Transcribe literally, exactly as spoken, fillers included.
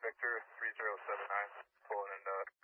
Victor three zero seven nine, pulling in uh,